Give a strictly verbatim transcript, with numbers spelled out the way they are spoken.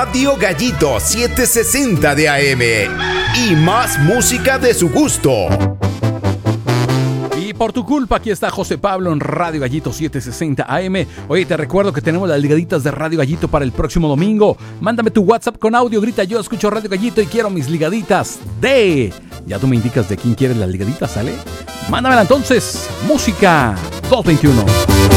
Radio Gallito setecientos sesenta de A M y más música de su gusto. Y por tu culpa, aquí está José Pablo en Radio Gallito setecientos sesenta A M. Oye, te recuerdo que tenemos las ligaditas de Radio Gallito para el próximo domingo. Mándame tu WhatsApp con audio, grita: yo escucho Radio Gallito y quiero mis ligaditas de... Ya tú me indicas de quién quieres las ligaditas, ¿sale? Mándamela entonces. Música dos veintiuno.